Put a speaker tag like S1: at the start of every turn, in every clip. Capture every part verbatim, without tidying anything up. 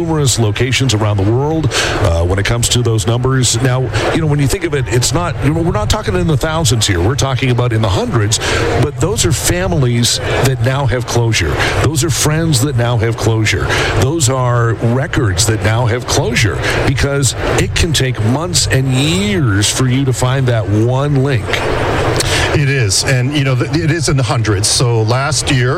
S1: numerous locations around the world uh, when it comes to those numbers. Now, you know, when you think of it, it's not, you know, we're not talking in the thousands here. We're talking about in the hundreds, but those are families that now have closure. Those are friends that now have closure. Those are records that now have closure, because it can take months and years for you to find that one link.
S2: It is, and you know, it is in the hundreds. So last year,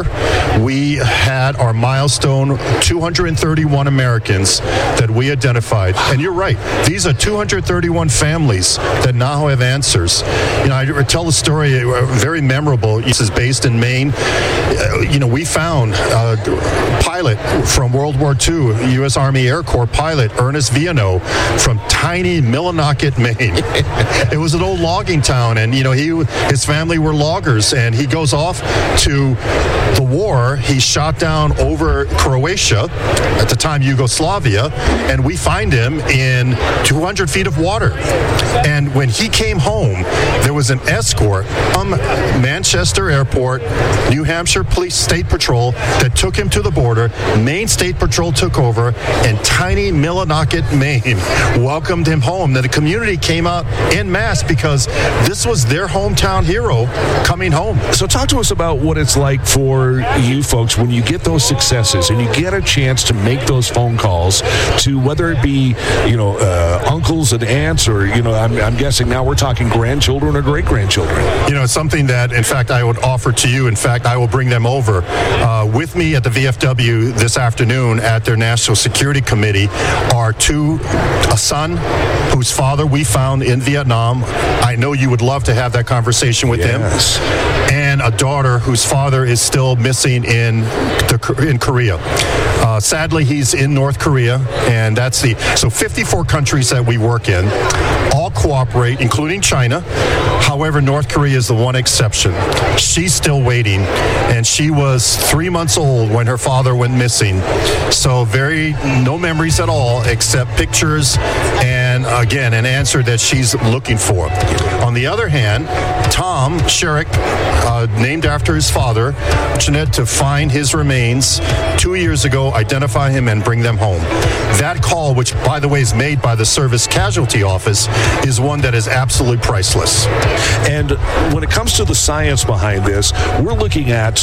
S2: we had our milestone two hundred thirty-one Americans that we identified. And you're right, these are two hundred thirty-one families that now have answers. You know, I tell a story, uh, very memorable. This is based in Maine. Uh, you know, we found a pilot from World War Two, U S Army Air Corps pilot, Ernest Viano, from tiny Millinocket, Maine. It was an old logging town, and you know, he his family were loggers, and he goes off to the war. He shot down over Croatia, at the time Yugoslavia, and we find him in two hundred feet of water. And when he came home, there was an escort from Manchester Airport, New Hampshire Police State Patrol, that took him to the border. Maine State Patrol took over, and tiny Millinocket, Maine welcomed him home. Then the community came out en masse because this was their hometown hero coming home.
S1: So talk to us about what it's like for you folks when you get those successes and you get a chance to make those phone calls to, whether it be, you know, uh, uncles and aunts, or, you know, I'm, I'm guessing now we're talking grandchildren or great-grandchildren.
S2: You know, it's something that, in fact, I would offer to you. In fact, I will bring them over uh, with me at the V F W this afternoon at their National Security Committee. Are two, a son whose father we found in Vietnam. I know you would love to have that conversation with
S1: yes.
S2: him. And a daughter whose father is still missing in the, in Korea. Uh, sadly, he's in North Korea, and that's the so fifty-four countries that we work in all cooperate, including China. However, North Korea is the one exception. She's still waiting, and she was three months old when her father went missing. So very no memories at all, except pictures and, again, an answer that she's looking for. On the other hand, Tom Sherrick, uh, named after his father, Jeanette, to find his remains two years ago, identify him, and bring them home. That call, which, by the way, is made by the Service Casualty Office, is one that is absolutely priceless.
S1: And when it comes to the science behind this, we're looking at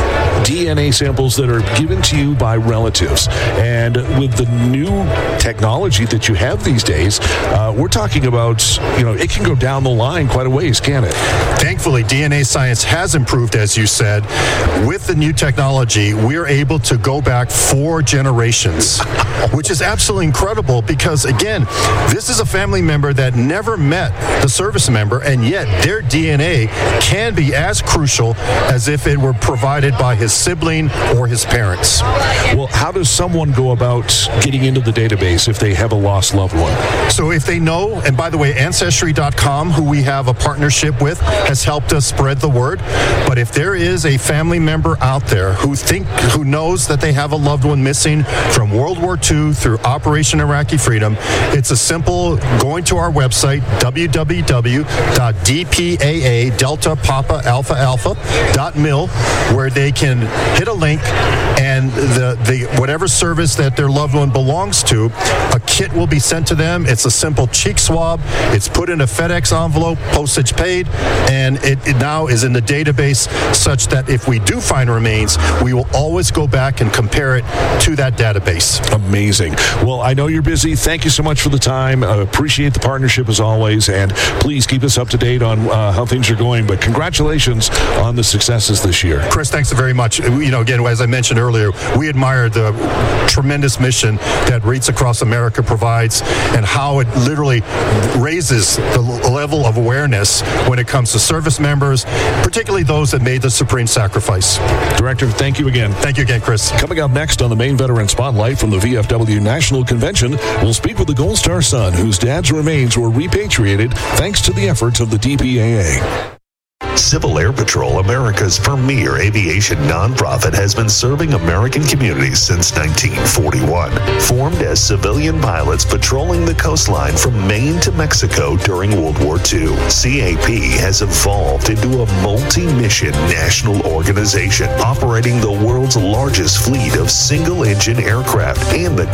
S1: D N A samples that are given to you by relatives. And with the new technology that you have these days, uh, we're talking about, you know, it can go down the line quite a ways, can it?
S2: Thankfully, D N A science has improved, as you said. With the new technology, we're able to go back four generations, which is absolutely incredible because, again, this is a family member that never met the service member, and yet their D N A can be as crucial as if it were provided by his sibling or his parents.
S1: Well, how does someone go about getting into the database if they have a lost loved one?
S2: So if they know, and by the way, Ancestry dot com, who we have a partnership with, has helped us spread the word. But if there is a family member out there who think, who knows that they have a loved one missing from World War Two through Operation Iraqi Freedom, it's a simple going to our website, w w w dot d p a a delta papa alpha alpha dot mil, where they can hit a link, and the, the whatever service that their loved one belongs to, a kit will be sent to them. It's a simple cheek swab. It's put in a FedEx envelope, postage paid, and it, it now is in the database such that if we do find remains, we will always go back and compare it to that database.
S1: Amazing. Well, I know you're busy. Thank you so much for the time. I appreciate the partnership as always, and please keep us up to date on uh, how things are going. But congratulations on the successes this year.
S2: Chris, thanks very much. You know, again, as I mentioned earlier, we admire the tremendous mission that REITs Across America provides and how it literally raises the level of awareness when it comes to service members, particularly those that made the supreme sacrifice.
S1: Director, thank you again.
S2: Thank you again, Chris.
S1: Coming up next on the Maine Veteran Spotlight from the V F W National Convention, we'll speak with the Gold Star son whose dad's remains were repatriated thanks to the efforts of the D P A A.
S3: Civil Air Patrol, America's premier aviation nonprofit, has been serving American communities since nineteen forty-one. Formed as civilian pilots patrolling the coastline from Maine to Mexico during World War Two, C A P has evolved into a multi-mission national organization operating the world's largest fleet of single-engine aircraft and the